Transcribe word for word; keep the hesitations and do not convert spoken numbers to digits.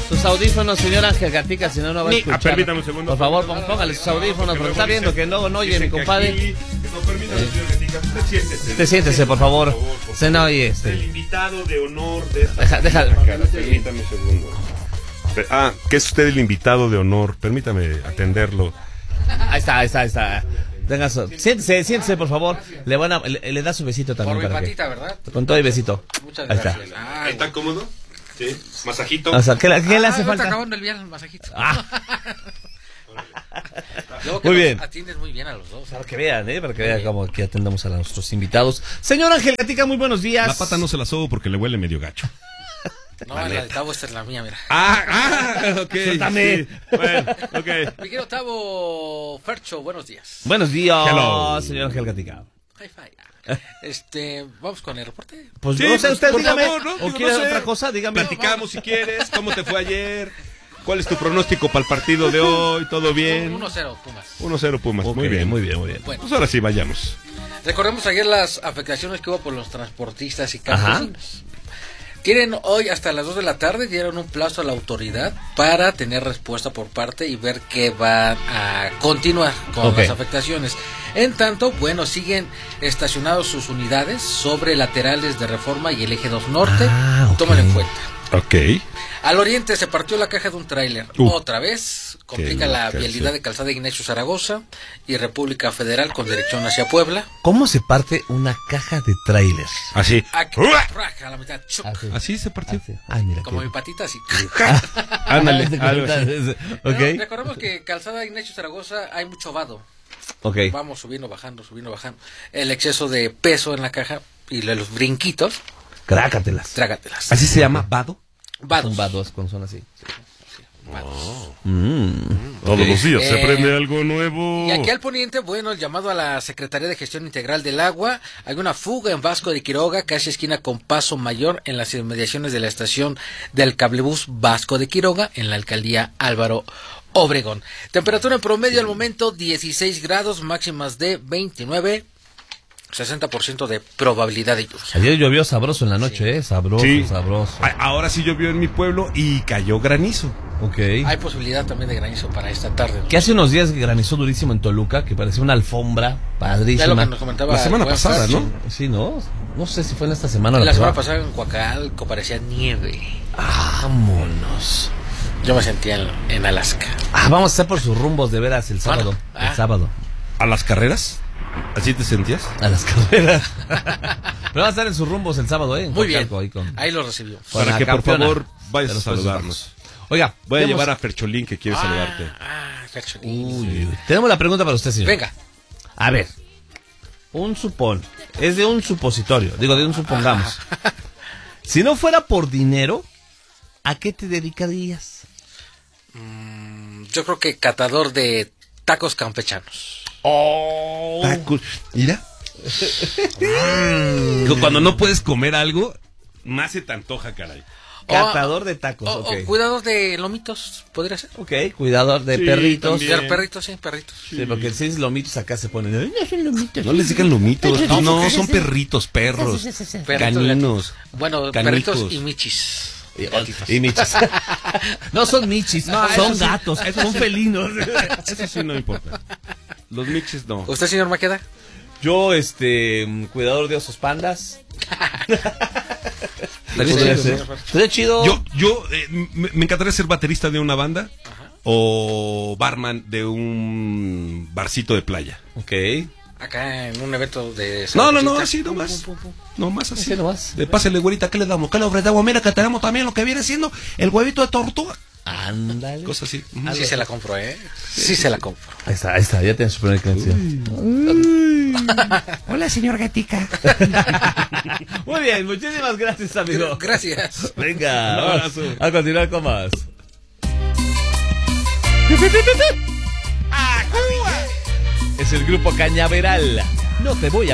Sus audífonos, señor Ángel Gatica, si no, no va a escuchar. Ah, permítame un segundo. Por favor, póngale sus audífonos, porque está viendo que no, no oye mi compadre. Aquí, no, permítame, señor Gatica. Usted siéntese. Usted siéntese, por favor. Por favor, por Se no favor. oye este. El invitado de honor de esta... Deja, deja. Permítame un segundo. Ah, que es usted el invitado de honor. Permítame atenderlo. Ahí está, ahí está, ahí está. Tenga su... Siéntese, siéntese, por favor. Le van a, le, le da su besito también. Por mi para patita, que... ¿verdad? Con todo y besito. Muchas Ahí gracias. está. Ah, ¿Está cómodo? Sí. Masajito. O sea, ¿qué, le- qué le ah, hace no falta? Está acabando el viaje, el masajito. Ah. Luego que Muy los bien. Atiendes muy bien a los dos. Para que vean, ¿eh? Para que vean cómo que atendamos a nuestros invitados. Señor Ángel Gatica, muy buenos días. La pata no se la sobo porque le huele medio gacho. No, la de Tavo, esta es la mía, mira. Ah, ah, ok. Suéltame. Sí. Bueno, ok. Mi querido Tavo Fercho, buenos días. Buenos días, Hello. señor Ángel Gatica. Hi-fi. Este, vamos con el reporte. Pues Sí, no sé, pues, usted por dígame. favor, ¿no? ¿O Digo, quiere no sé. otra cosa? Dígame. Platicamos si quieres. ¿Cómo te fue ayer? ¿Cuál es tu pronóstico para el partido de hoy? ¿Todo bien? uno cero, Pumas. uno cero Pumas. Ok, Muy bien. muy bien, muy bien. Bueno, Pues ahora sí, vayamos. recordemos ayer las afectaciones que hubo por los transportistas y Ajá. campesinos. Tienen hoy hasta las dos de la tarde, dieron un plazo a la autoridad para tener respuesta por parte y ver qué va a continuar con Ok. las afectaciones. En tanto, bueno, siguen estacionados sus unidades sobre laterales de Reforma y el eje dos Norte. Ah, ok. Tómalo en cuenta. Ok. Al oriente se partió la caja de un tráiler. Uh, Otra vez complica qué la loca, vialidad sí. de Calzada Ignacio Zaragoza y República Federal con dirección hacia Puebla. ¿Cómo se parte una caja de tráiler? Así. Aquí, raja, a la mitad, chuc. Así. Así se partió. Así. Ay, mira. Como qué- mi patita, así. Ándale, algo así. Ok. Pero recordemos que Calzada Ignacio Zaragoza hay mucho vado. Ok. Vamos subiendo, bajando, subiendo, bajando. El exceso de peso en la caja y de los brinquitos, Crácatelas. trágatelas. ¿Así se llama vado? Vados. Un vados con son así. Vados. Todos los días se Eh, aprende algo nuevo. Y aquí al poniente, bueno, el llamado a la Secretaría de Gestión Integral del Agua. Hay una fuga en Vasco de Quiroga, casi esquina con Paso Mayor, en las inmediaciones de la estación del cablebús Vasco de Quiroga, en la alcaldía Álvaro Obregón. Temperatura en promedio al momento dieciséis grados, máximas de veintinueve, sesenta por ciento de probabilidad de lluvia. Ayer llovió sabroso en la noche, ¿eh? Sabroso, Sí. sabroso. A- Ahora sí llovió en mi pueblo y cayó granizo. Ok. Hay posibilidad también de granizo para esta tarde. Que hace unos días granizó durísimo en Toluca, que parecía una alfambra Ya lo padrísima. que nos comentaba La semana el buen pasada, Fercho. ¿no? Sí, ¿no? No sé si fue en esta semana o La la semana pasada. pasada en Coacalco parecía nieve. Vámonos. Yo me sentía en, en Alaska. Ah, vamos a estar por sus rumbos de veras el sábado. ¿Cuándo? Ah. El sábado. ¿A las carreras? ¿Así te sentías? A las carreras. Pero vamos a estar en sus rumbos el sábado, ¿eh? En Muy bien. Coacalco, ahí con- Ahí lo recibió. con Para la que por campeona favor vayas de a los saludarnos. Oiga, Voy a tenemos- llevar a Fercholín que quiere saludarte. Ah, Fercho. Uy, uy, uy. Tenemos la pregunta para usted, señor. Venga. A ver. Un supón. Es de un supositorio. Digo, de un supongamos. Si no fuera por dinero, ¿a qué te dedicarías? Mm, yo creo que catador de tacos campechanos. Oh. Tacos. Mira. Cuando no puedes comer algo, más se te antoja, caray. Catador de tacos, O, ok. o cuidados de lomitos, podría ser. Ok, cuidador de Sí, perritos. también. De perritos, sí, perritos. Sí, porque si es lomitos acá se ponen. "Ay, no son lomitos". No les digan lomitos. No, No, porque- son perritos, perros. Perritos Caninos. Bueno, Canicos. perritos y michis. Y, Gatitos. y michis. No son michis, No, son eso sí, gatos, son felinos. Eso sí no importa. Los miches no. ¿Usted, señor Maqueda? Yo, este, mm, cuidador de osos pandas. Estaría Podría chido, ser. señor. Estaría chido. Yo, yo eh, me, me encantaría ser baterista de una banda o barman de un barcito de playa. Ok. Acá en un evento de... No, no, no, cervecita. así Pum, nomás. pum, pum, pum. Nomás así. Así nomás. De pásale, güerita, ¿qué le damos? ¿Qué le ofrecemos? Mira que tenemos también lo que viene siendo el huevito de tortuga. Ándale. Cosas así. Ujú. Sí se la compro, ¿eh? Sí se la compro. Ahí está, ahí está, ya tiene su primera canción. Hola, señor Gatica. Muy bien, muchísimas gracias, amigo. Gracias. Venga, Un vamos abrazo. a continuar con más. Es el grupo Cañaveral. No te voy a